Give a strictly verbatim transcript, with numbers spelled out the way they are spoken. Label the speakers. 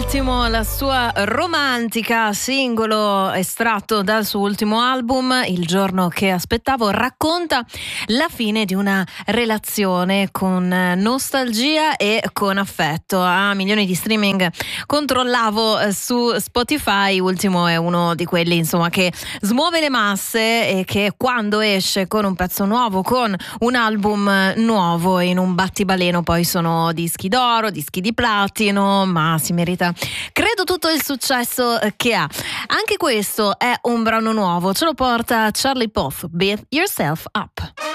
Speaker 1: Ultimo, la sua romantica, singolo estratto dal suo ultimo album, Il giorno che aspettavo, racconta la fine di una relazione con nostalgia e con affetto. A milioni di streaming controllavo su Spotify, Ultimo è uno di quelli insomma che smuove le masse e che quando esce con un pezzo nuovo, con un album nuovo, in un battibaleno poi sono dischi d'oro, dischi di platino, ma si merita credo tutto il successo che ha. Anche questo è un brano nuovo, ce lo porta Charlie Puth, Beat Yourself Up.